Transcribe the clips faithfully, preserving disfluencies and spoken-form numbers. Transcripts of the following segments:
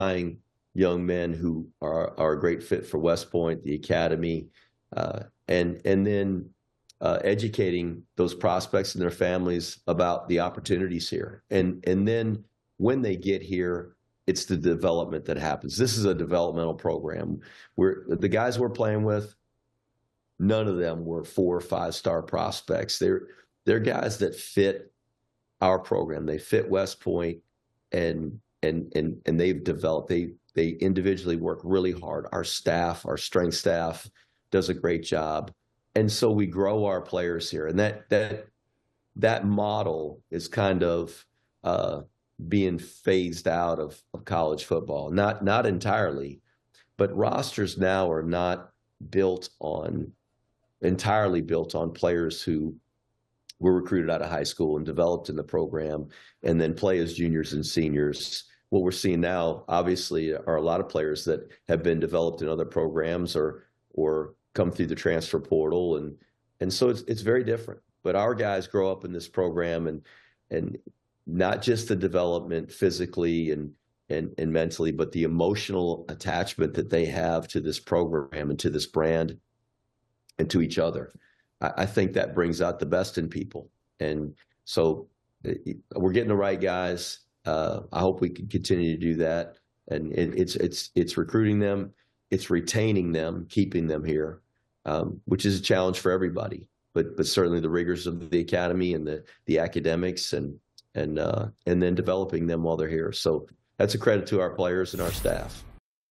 young men who are, are a great fit for West Point, the academy, uh, and and then uh, educating those prospects and their families about the opportunities here. And and then when they get here, it's the development that happens. This is a developmental program. Where the guys we're playing with, none of them were four or five star prospects. They're they're guys that fit our program. They fit West Point, and and and and they've developed. They they individually work really hard. Our staff, our strength staff, does a great job, and so we grow our players here. And that that that model is kind of uh, being phased out of, of college football. Not not entirely, but rosters now are not built on entirely built on players who were recruited out of high school and developed in the program and then play as juniors and seniors. What we're seeing now, obviously, are a lot of players that have been developed in other programs or or come through the transfer portal, and and so it's it's very different. But our guys grow up in this program, and and not just the development physically and and and mentally, but the emotional attachment that they have to this program and to this brand and to each other. I, I think that brings out the best in people, and so it, we're getting the right guys. Uh, I hope we can continue to do that, and it, it's it's it's recruiting them, it's retaining them, keeping them here, um, which is a challenge for everybody. But but certainly the rigors of the academy and the the academics and and uh, and then developing them while they're here. So that's a credit to our players and our staff.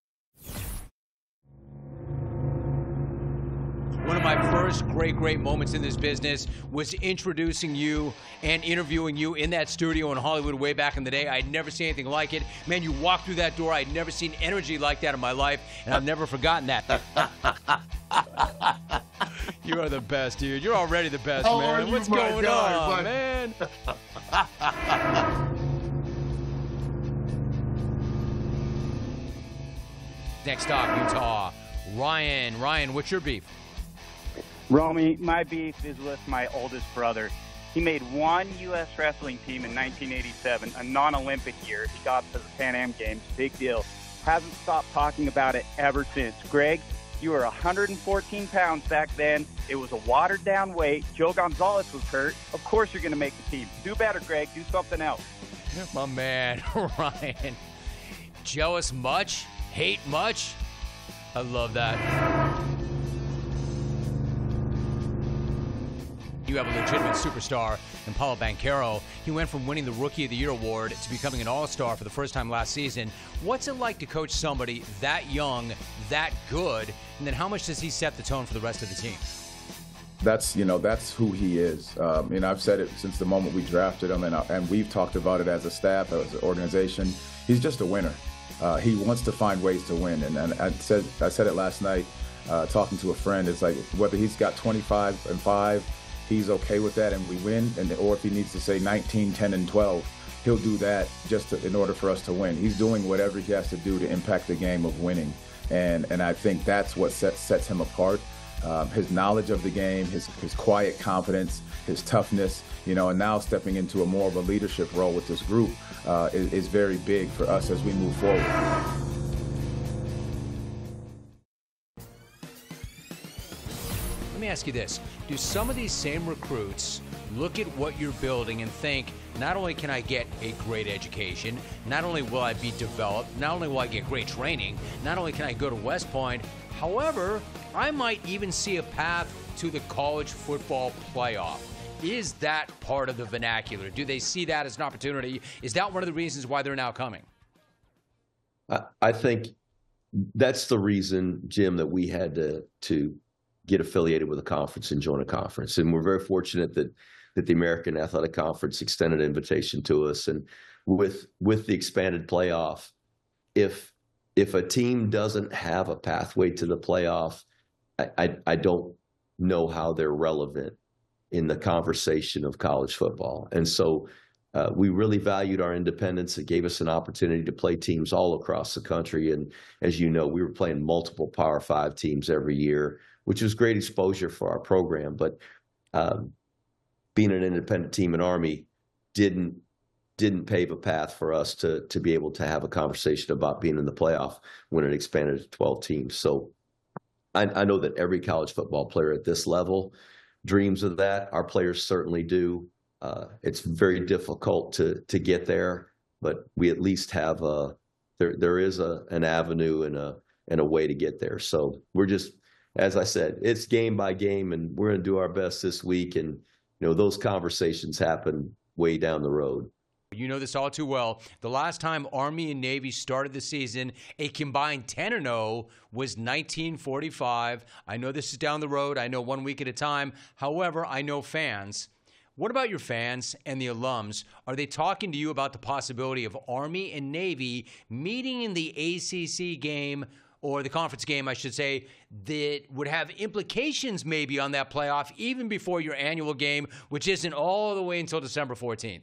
One of my first great, great moments in this business was introducing you and interviewing you in that studio in Hollywood way back in the day. I'd never seen anything like it. Man, you walked through that door. I'd never seen energy like that in my life, and I've never forgotten that. You are the best, dude. You're already the best, How man. are you, What's my going guy, on, but... man? Next stop, Utah. Ryan. Ryan, what's your beef? Romy, my beef is with my oldest brother. He made one U S wrestling team in nineteen eighty-seven, a non-Olympic year. He got to the Pan Am Games, big deal. Hasn't stopped talking about it ever since. Greg, you were one hundred fourteen pounds back then. It was a watered-down weight. Joe Gonzalez was hurt. Of course you're going to make the team. Do better, Greg. Do something else. My man, Ryan. Jealous much? Hate much? I love that. You have a legitimate superstar in Paulo Banchero. He went from winning the Rookie of the Year award to becoming an all-star for the first time last season. What's it like to coach somebody that young, that good, and then how much does he set the tone for the rest of the team? That's, you know, that's who he is. Um, and I've said it since the moment we drafted him, and, and we've talked about it as a staff, as an organization. He's just a winner. Uh, he wants to find ways to win. And, and I said I said it last night uh, talking to a friend. It's like whether he's got twenty-five and five, he's okay with that and we win, and or if he needs to say nineteen, ten, and twelve, he'll do that just to, in order for us to win. He's doing whatever he has to do to impact the game of winning, and and I think that's what sets sets him apart. Um, his knowledge of the game, his his quiet confidence, his toughness, you know, and now stepping into a more of a leadership role with this group uh, is, is very big for us as we move forward. Let me ask you this. Do some of these same recruits look at what you're building and think, not only can I get a great education, not only will I be developed, not only will I get great training, not only can I go to West Point, however, I might even see a path to the college football playoff. Is that part of the vernacular? Do they see that as an opportunity? Is that one of the reasons why they're now coming? I think that's the reason, Jim, that we had to to get affiliated with a conference and join a conference. And we're very fortunate that that the American Athletic Conference extended an invitation to us. And with with the expanded playoff, if if a team doesn't have a pathway to the playoff, I, I, I don't know how they're relevant in the conversation of college football. And so uh, we really valued our independence. It gave us an opportunity to play teams all across the country. And as you know, we were playing multiple Power Five teams every year, which was great exposure for our program. But um, being an independent team in Army didn't didn't pave a path for us to to be able to have a conversation about being in the playoff when it expanded to twelve teams. So I, I know that every college football player at this level dreams of that. Our players certainly do. Uh, it's very difficult to to get there, but we at least have a there there is a an avenue and a and a way to get there. So we're just, as I said, it's game by game, and we're going to do our best this week. And you know, those conversations happen way down the road. You know this all too well. The last time Army and Navy started the season, a combined ten and oh, was nineteen forty-five. I know this is down the road. I know one week at a time. However, I know fans. What about your fans and the alums? Are they talking to you about the possibility of Army and Navy meeting in the A C C game, or the conference game, I should say, that would have implications maybe on that playoff even before your annual game, which isn't all the way until December fourteenth?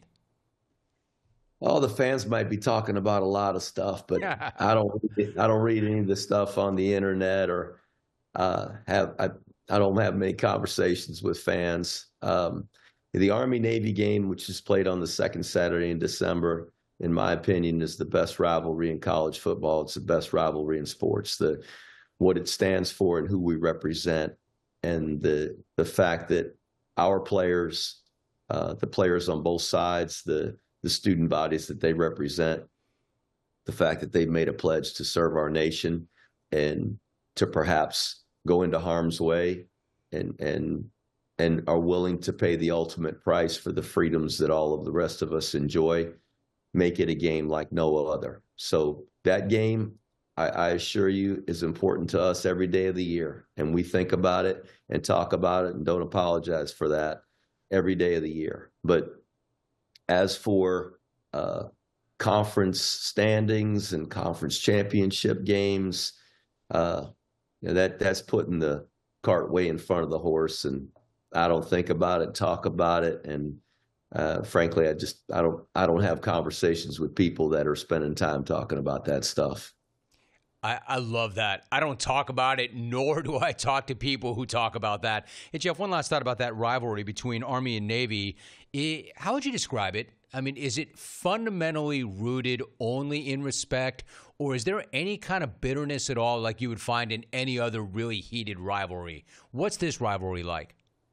Oh, the fans might be talking about a lot of stuff, but I don't. I don't read any of the stuff on the internet, or uh, have. I, I don't have many conversations with fans. Um, the Army-Navy game, which is played on the second Saturday in December, in my opinion, is the best rivalry in college football. It's the best rivalry in sports. The what it stands for and who we represent, and the the fact that our players, uh, the players on both sides, the the student bodies that they represent, the fact that they've made a pledge to serve our nation and to perhaps go into harm's way and and and are willing to pay the ultimate price for the freedoms that all of the rest of us enjoy, make it a game like no other. So that game, I, I assure you, is important to us every day of the year. And we think about it and talk about it and don't apologize for that every day of the year. But as for uh, conference standings and conference championship games, uh, you know, that that's putting the cart way in front of the horse. And I don't think about it, talk about it, and uh, frankly, I just I don't I don't have conversations with people that are spending time talking about that stuff. I, I love that. I don't talk about it, nor do I talk to people who talk about that. Hey, Jeff, one last thought about that rivalry between Army and Navy. It, how would you describe it? I mean, is it fundamentally rooted only in respect, or is there any kind of bitterness at all like you would find in any other really heated rivalry? What's this rivalry like?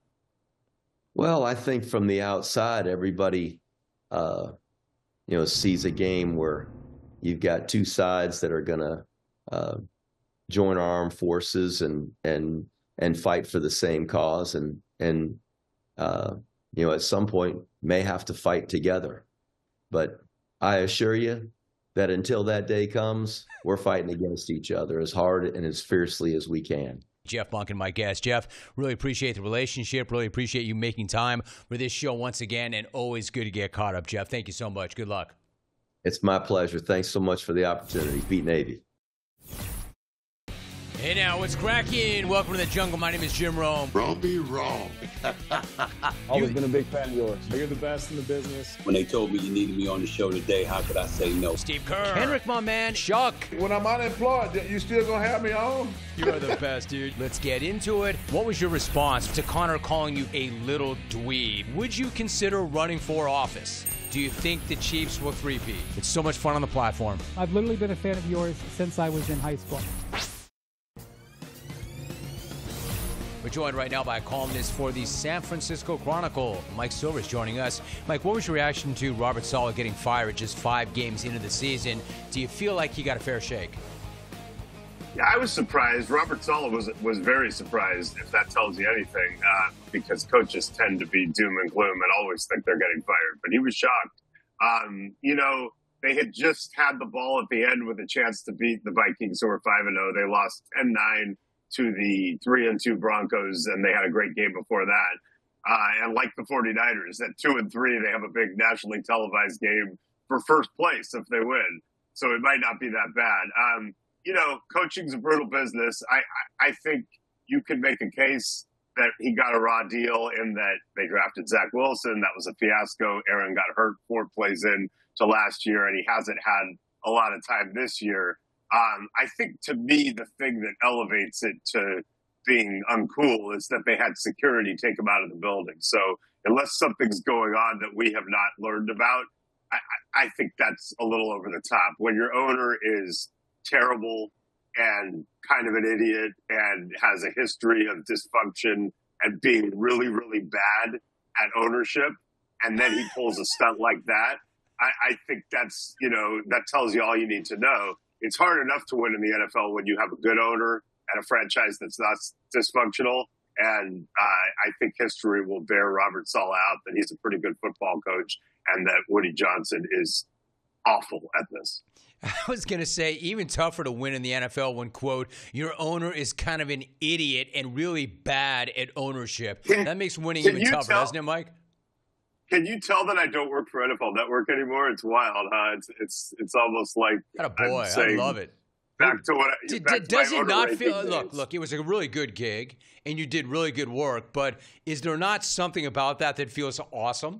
Well, I think from the outside, everybody, uh, you know, sees a game where you've got two sides that are going to uh, join our armed forces and and and fight for the same cause, and and uh, you know, at some point may have to fight together. But I assure you that until that day comes, we're fighting against each other as hard and as fiercely as we can. Jeff Monken, my guest. Jeff, really appreciate the relationship. Really appreciate you making time for this show once again, and always good to get caught up, Jeff. Thank you so much. Good luck. It's my pleasure. Thanks so much for the opportunity. Beat Navy. Hey now, what's cracking? Welcome to the jungle. My name is Jim Rome. Romy Rome. Always been a big fan of yours. You're the best in the business. When they told me you needed me on the show today, how could I say no? Steve Kerr. Henrik, my man. Chuck. When I'm unemployed, you still gonna have me on? You are the best, dude. Let's get into it. What was your response to Connor calling you a little dweeb? Would you consider running for office? Do you think the Chiefs will three-peat? It's so much fun on the platform. I've literally been a fan of yours since I was in high school. We're joined right now by a columnist for the San Francisco Chronicle. Mike Silver is joining us. Mike, what was your reaction to Robert Saleh getting fired just five games into the season? Do you feel like he got a fair shake? Yeah, I was surprised. Robert Saleh was was very surprised, if that tells you anything, uh, because coaches tend to be doom and gloom and always think they're getting fired. But he was shocked. Um, you know, they had just had the ball at the end with a chance to beat the Vikings, who were five and oh. They lost ten nine to the three and two Broncos, and they had a great game before that. Uh, and like the 49ers, at two and three, they have a big nationally televised game for first place if they win. So it might not be that bad. Um, you know, coaching's a brutal business. I, I, I think you could make a case that he got a raw deal in that they drafted Zach Wilson. That was a fiasco. Aaron got hurt four plays in to last year, and he hasn't had a lot of time this year. Um, I think, to me, the thing that elevates it to being uncool is that they had security take him out of the building. So unless something's going on that we have not learned about, I, I think that's a little over the top. When your owner is terrible and kind of an idiot and has a history of dysfunction and being really, really bad at ownership, and then he pulls a stunt like that, I, I think that's, you know, that tells you all you need to know. It's hard enough to win in the N F L when you have a good owner and a franchise that's not dysfunctional. And uh, I think history will bear Robert Saleh out that he's a pretty good football coach and that Woody Johnson is awful at this. I was going to say, even tougher to win in the N F L when, quote, your owner is kind of an idiot and really bad at ownership. Can, that makes winning even tougher, tell, doesn't it, Mike? Can you tell that I don't work for N F L Network anymore? It's wild, huh? It's it's it's almost like a boy. I love it. Back to what? I, did, back did, to does it not feel? days. Look, look. It was a really good gig, and you did really good work. But is there not something about that that feels awesome?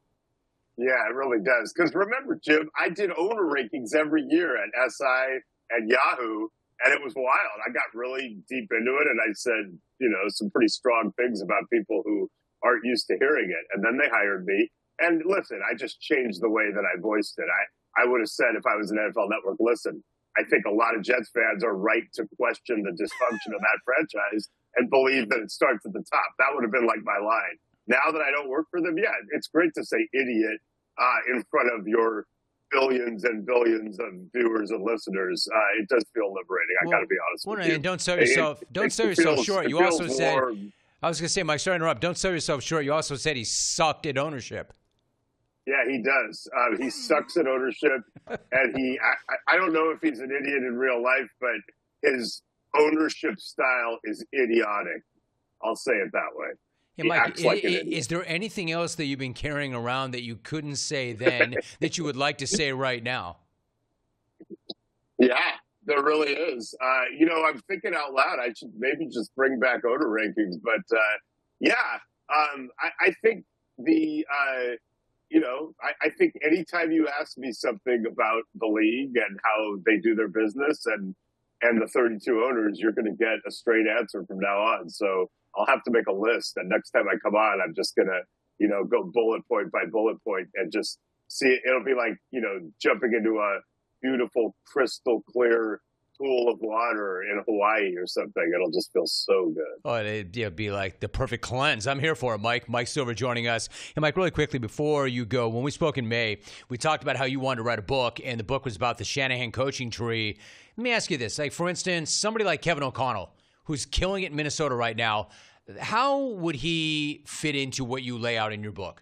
Yeah, it really does. Because remember, Jim, I did owner rankings every year at S I and Yahoo, and it was wild. I got really deep into it, and I said, you know, some pretty strong things about people who aren't used to hearing it. And then they hired me. And listen, I just changed the way that I voiced it. I, I would have said if I was an N F L Network, listen, I think a lot of Jets fans are right to question the dysfunction of that franchise and believe that it starts at the top. That would have been like my line. Now that I don't work for them, yeah, it's great to say idiot uh, in front of your billions and billions of viewers and listeners. Uh, it does feel liberating. I well, got to be honest well, with and you. Don't sell yourself. It, don't sell yourself feels, short. You also said. Warm. I was going to say, Mike, sorry to interrupt. Don't sell yourself short. You also said he sucked at ownership. Yeah, he does. Uh, he sucks at ownership, and he. I, I don't know if he's an idiot in real life, but his ownership style is idiotic. I'll say it that way. Yeah, Mike, is, like is there anything else that you've been carrying around that you couldn't say then that you would like to say right now? Yeah, there really is. Uh, you know, I'm thinking out loud. I should maybe just bring back owner rankings. But, uh, yeah, um, I, I think the, uh, you know, I, I think anytime you ask me something about the league and how they do their business and, and the thirty-two owners, you're going to get a straight answer from now on. So I'll have to make a list. And next time I come on, I'm just going to, you know, go bullet point by bullet point and just see it. It'll be like, you know, jumping into a beautiful, crystal clear pool of water in Hawaii or something. It'll just feel so good. Oh, it'd yeah, be like the perfect cleanse. I'm here for it, Mike. Mike Silver joining us. And Mike, really quickly before you go, when we spoke in May, we talked about how you wanted to write a book, and the book was about the Shanahan coaching tree. Let me ask you this. Like, for instance, somebody like Kevin O'Connell, who's killing it in Minnesota right now, how would he fit into what you lay out in your book?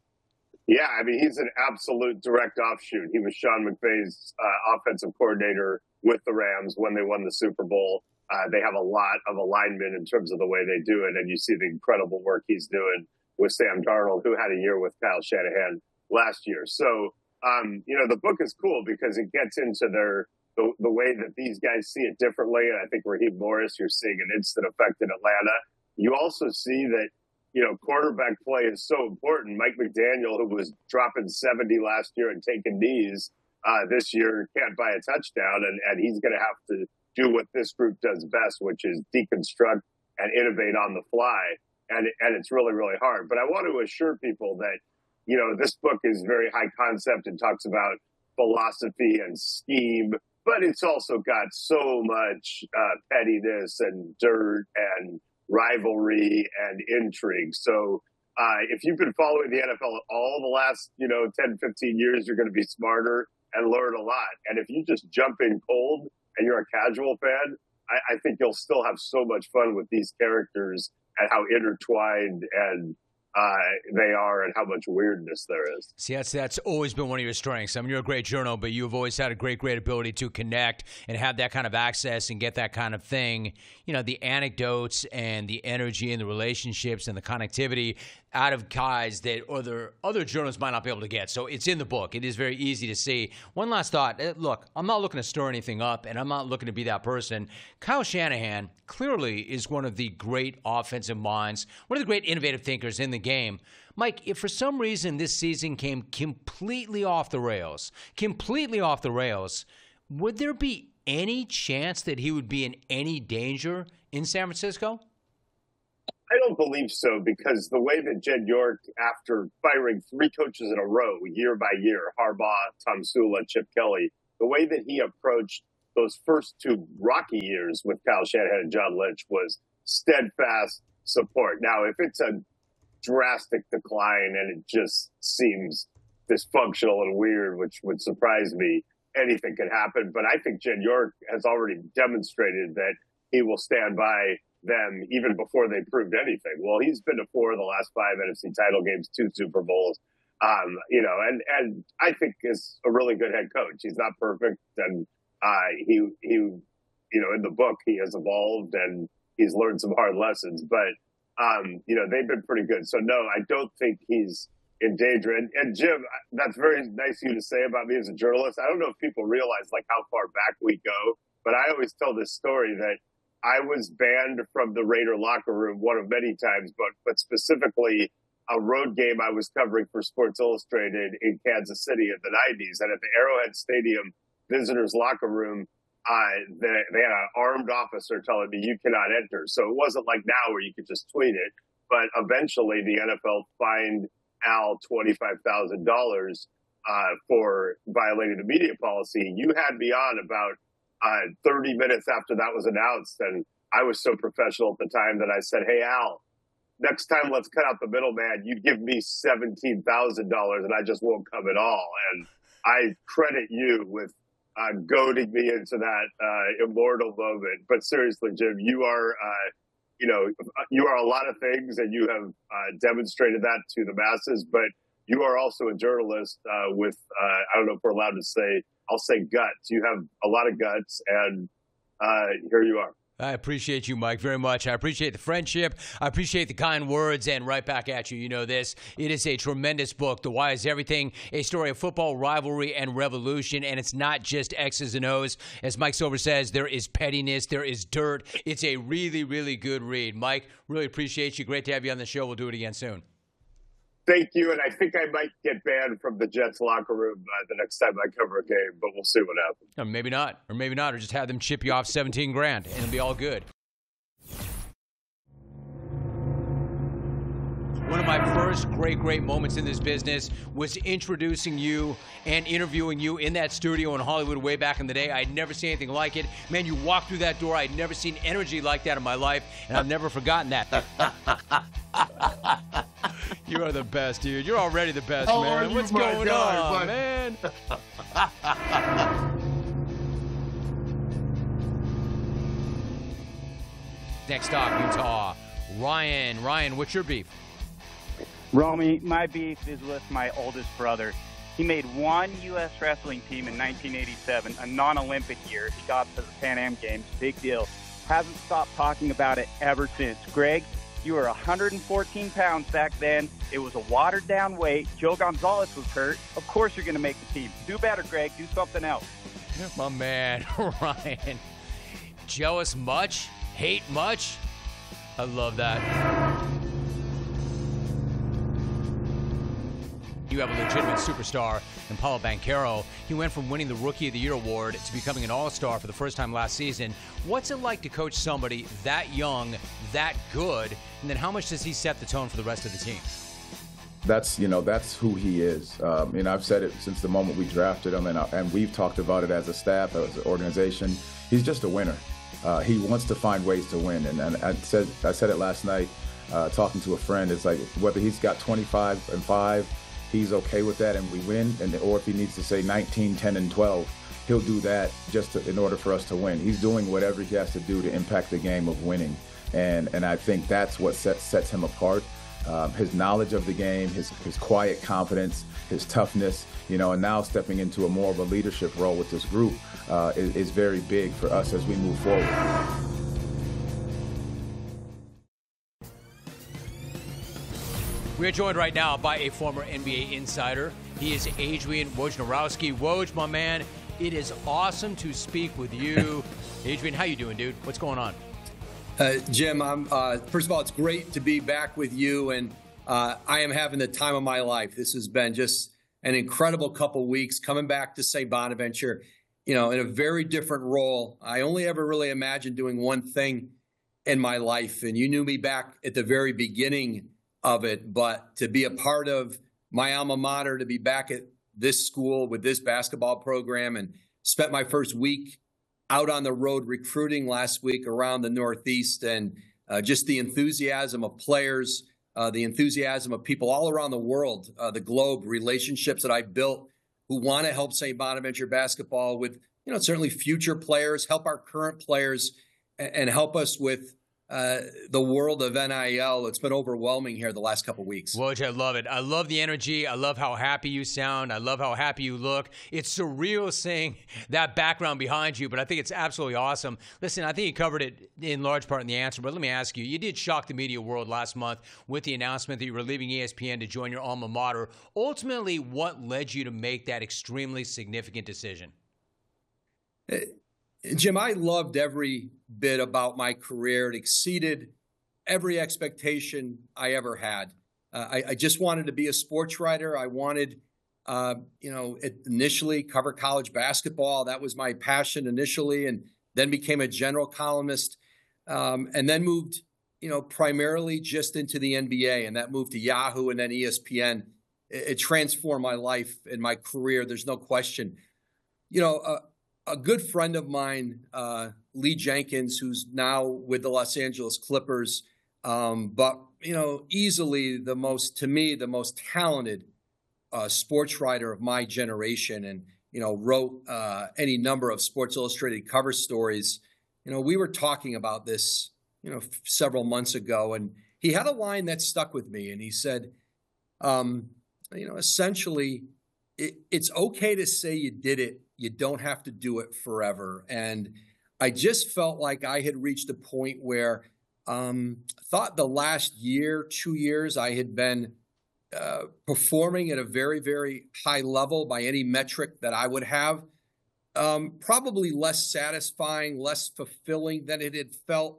Yeah, I mean, he's an absolute direct offshoot. He was Sean McVay's uh, offensive coordinator with the Rams when they won the Super Bowl. Uh, they have a lot of alignment in terms of the way they do it, and you see the incredible work he's doing with Sam Darnold, who had a year with Kyle Shanahan last year. So, um, you know, the book is cool because it gets into their the, the way that these guys see it differently. And I think Raheem Morris, you're seeing an instant effect in Atlanta. You also see that, you know, quarterback play is so important. Mike McDaniel, who was dropping seventy last year and taking knees, uh, this year can't buy a touchdown, and, and he's going to have to do what this group does best, which is deconstruct and innovate on the fly. And, and it's really, really hard. But I want to assure people that, you know, this book is very high concept and talks about philosophy and scheme, but it's also got so much uh, pettiness and dirt and rivalry and intrigue. So uh, if you've been following the N F L all the last, you know, ten, fifteen years, you're going to be smarter and learn a lot. And if you just jump in cold and you're a casual fan, I, I think you'll still have so much fun with these characters and how intertwined and uh, they are and how much weirdness there is. See, that's, that's always been one of your strengths. I mean, you're a great journal, but you've always had a great, great ability to connect and have that kind of access and get that kind of thing. You know, the anecdotes and the energy and the relationships and the connectivity out of guys that other other journalists might not be able to get. So it's in the book. It is very easy to see. One last thought. Look, I'm not looking to stir anything up, and I'm not looking to be that person. Kyle Shanahan clearly is one of the great offensive minds, one of the great innovative thinkers in the game. Mike, if for some reason this season came completely off the rails, completely off the rails, would there be any chance that he would be in any danger in San Francisco? I don't believe so, because the way that Jed York, after firing three coaches in a row, year by year, Harbaugh, Tom Sula, Chip Kelly, the way that he approached those first two rocky years with Kyle Shanahan and John Lynch was steadfast support. Now, if it's a drastic decline and it just seems dysfunctional and weird, which would surprise me, anything could happen. But I think Jed York has already demonstrated that he will stand by them even before they proved anything. Well, he's been to four of the last five N F C title games, two Super Bowls, um, you know, and, and I think is a really good head coach. He's not perfect. And uh, he, he, you know, in the book, he has evolved and he's learned some hard lessons, but, um, you know, they've been pretty good. So no, I don't think he's in danger. And, and Jim, that's very nice of you to say about me as a journalist. I don't know if people realize like how far back we go, but I always tell this story that I was banned from the Raider locker room one of many times, but but specifically a road game I was covering for Sports Illustrated in Kansas City in the nineties. And at the Arrowhead Stadium visitors locker room, uh, they, they had an armed officer telling me you cannot enter. So it wasn't like now where you could just tweet it. But eventually the N F L fined Al twenty-five thousand dollars uh, for violating the media policy. You had me on about Uh, thirty minutes after that was announced. And I was so professional at the time that I said, hey, Al, next time let's cut out the middleman. You give me seventeen thousand dollars and I just won't come at all. And I credit you with uh, goading me into that uh, immortal moment. But seriously, Jim, you are, uh, you know, you are a lot of things and you have uh, demonstrated that to the masses. But you are also a journalist uh, with, uh, I don't know if we're allowed to say, I'll say guts. You have a lot of guts, and uh, here you are. I appreciate you, Mike, very much. I appreciate the friendship. I appreciate the kind words, and right back at you. You know this. It is a tremendous book, The Why is Everything, a story of football, rivalry, and revolution, and it's not just X's and O's. As Mike Silver says, there is pettiness, there is dirt. It's a really, really good read. Mike, really appreciate you. Great to have you on the show. We'll do it again soon. Thank you, and I think I might get banned from the Jets locker room uh, the next time I cover a game, but we'll see what happens. Or maybe not, or maybe not, or just have them chip you off seventeen grand, and it'll be all good. One of my first great, great moments in this business was introducing you and interviewing you in that studio in Hollywood way back in the day. I'd never seen anything like it. Man, you walked through that door. I'd never seen energy like that in my life, and I've never forgotten that. You are the best, dude. You're already the best, How man. are you, What's my going guy, on, buddy? man? Next stop, Utah. Ryan. Ryan, what's your beef? Romy, my beef is with my oldest brother. He made one U S wrestling team in nineteen eighty-seven, a non-Olympic year. He got to the Pan Am Games, big deal. Hasn't stopped talking about it ever since. Greg, you were one hundred fourteen pounds back then. It was a watered-down weight. Joe Gonzalez was hurt. Of course you're going to make the team. Do better, Greg. Do something else. My man, Ryan. Jealous much? Hate much? I love that. You have a legitimate superstar in Paulo Banchero. He went from winning the Rookie of the Year award to becoming an all-star for the first time last season. What's it like to coach somebody that young, that good, and then how much does he set the tone for the rest of the team? That's, you know, that's who he is. Um, and I've said it since the moment we drafted him, and, and we've talked about it as a staff, as an organization. He's just a winner. Uh, he wants to find ways to win. And, and I said I said it last night uh, talking to a friend. It's like whether he's got twenty-five and five, he's okay with that and we win, and or if he needs to say nineteen, ten, and twelve, he'll do that just to, in order for us to win. He's doing whatever he has to do to impact the game of winning, and and I think that's what sets sets him apart. Um, his knowledge of the game, his his quiet confidence, his toughness, you know, and now stepping into a more of a leadership role with this group uh, is, is very big for us as we move forward. We are joined right now by a former N B A insider. He is Adrian Wojnarowski. Woj, my man, it is awesome to speak with you. Adrian, how you doing, dude? What's going on? Uh, Jim, I'm, uh, first of all, it's great to be back with you, and uh, I am having the time of my life. This has been just an incredible couple weeks coming back to Saint Bonaventure, you know, in a very different role. I only ever really imagined doing one thing in my life, and you knew me back at the very beginning of it. But to be a part of my alma mater, to be back at this school with this basketball program, and spent my first week out on the road recruiting last week around the Northeast, and uh, just the enthusiasm of players, uh, the enthusiasm of people all around the world, uh, the globe, relationships that I built who want to help Saint Bonaventure basketball with, you know, certainly future players, help our current players, and, and help us with Uh, the world of N I L. It's been overwhelming here the last couple of weeks. Woj, I love it. I love the energy. I love how happy you sound. I love how happy you look. It's surreal seeing that background behind you, but I think it's absolutely awesome. Listen, I think you covered it in large part in the answer, but let me ask you, you did shock the media world last month with the announcement that you were leaving E S P N to join your alma mater. Ultimately, what led you to make that extremely significant decision? It- Jim, I loved every bit about my career. It exceeded every expectation I ever had. Uh, I, I just wanted to be a sports writer. I wanted, uh, you know, initially cover college basketball. That was my passion initially, and then became a general columnist, um, and then moved, you know, primarily just into the N B A, and that moved to Yahoo and then E S P N. It, it transformed my life and my career. There's no question. You know, uh, a good friend of mine, uh, Lee Jenkins, who's now with the Los Angeles Clippers, um, but, you know, easily the most, to me, the most talented uh, sports writer of my generation, and, you know, wrote uh, any number of Sports Illustrated cover stories. You know, we were talking about this, you know, f- several months ago, and he had a line that stuck with me, and he said, um, you know, essentially, it, it's okay to say you did it. You don't have to do it forever. And I just felt like I had reached a point where um, I thought the last year, two years, I had been uh, performing at a very, very high level by any metric that I would have. Um, probably less satisfying, less fulfilling than it had felt.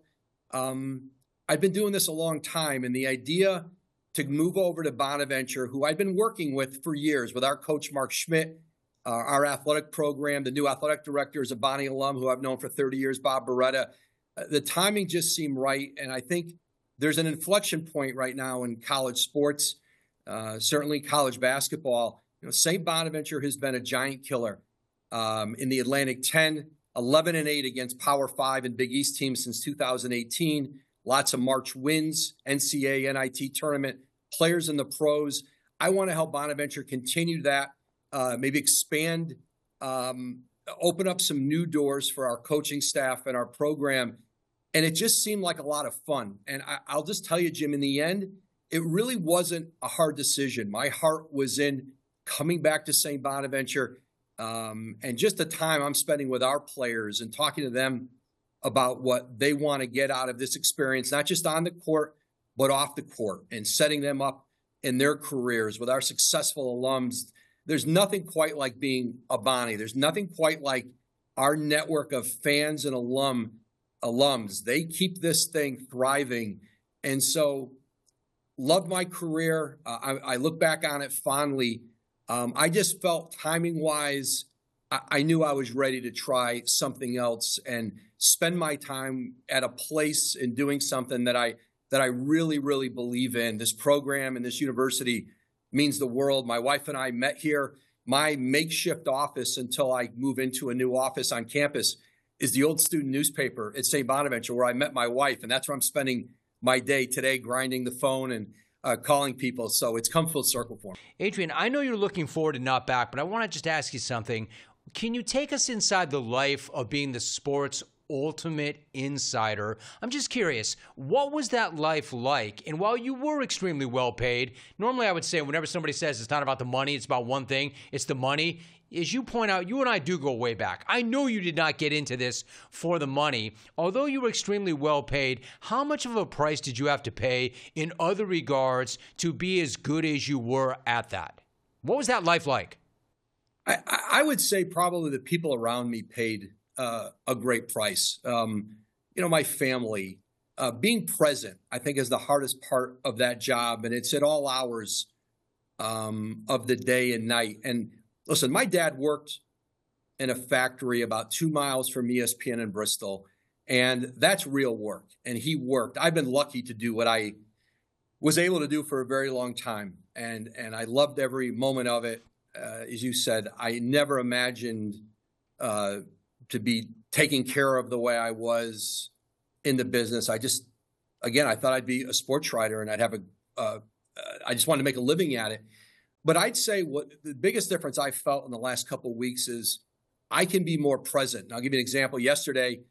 Um, I've been doing this a long time, and the idea to move over to Bonaventure, who I've been working with for years, with our coach, Mark Schmidt, uh, our athletic program, the new athletic director is a Bonnie alum who I've known for thirty years, Bob Beretta. Uh, the timing just seemed right, and I think there's an inflection point right now in college sports, uh, certainly college basketball. You know, Saint Bonaventure has been a giant killer um, in the Atlantic ten, eleven and eight against Power Five and Big East teams since two thousand eighteen. Lots of March wins, N C A A, N I T tournament, players in the pros. I want to help Bonaventure continue that, uh, maybe expand, um, open up some new doors for our coaching staff and our program. And it just seemed like a lot of fun. And I, I'll just tell you, Jim, in the end, it really wasn't a hard decision. My heart was in coming back to Saint Bonaventure, um, and just the time I'm spending with our players and talking to them about what they want to get out of this experience, not just on the court, but off the court, and setting them up in their careers with our successful alums. There's nothing quite like being a Bonnie. There's nothing quite like our network of fans and alum alums. They keep this thing thriving. And so loved my career. Uh, I, I look back on it fondly. Um, I just felt timing wise, I, I knew I was ready to try something else and spend my time at a place and doing something that I that I really, really believe in. This program and this university means the world. My wife and I met here. My makeshift office until I move into a new office on campus is the old student newspaper at Saint Bonaventure, where I met my wife, and that's where I'm spending my day today, grinding the phone and uh, calling people. So it's come full circle for me. Adrian, I know you're looking forward and not back, but I want to just ask you something. Can you take us inside the life of being the sports ultimate insider? I'm just curious, what was that life like? And while you were extremely well paid, normally I would say whenever somebody says it's not about the money, it's about one thing, it's the money. As you point out, you and I do go way back. I know you did not get into this for the money. Although you were extremely well paid, how much of a price did you have to pay in other regards to be as good as you were at that? What was that life like? I, I would say probably the people around me paid uh, a great price. Um, you know, my family, uh, being present, I think is the hardest part of that job. And it's at all hours um, of the day and night. And listen, my dad worked in a factory about two miles from E S P N in Bristol. And that's real work. And he worked. I've been lucky to do what I was able to do for a very long time. And, and I loved every moment of it. Uh, as you said, I never imagined uh, to be taken care of the way I was in the business. I just, again, I thought I'd be a sports writer and I'd have a, uh, uh, I just wanted to make a living at it. But I'd say what the biggest difference I felt in the last couple of weeks is I can be more present. And I'll give you an example. Yesterday,